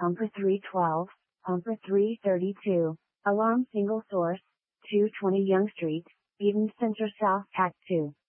Pumper 312, Pumper 332, Alarm Single Source, 220 Young Street, Eden Center South Pack 2.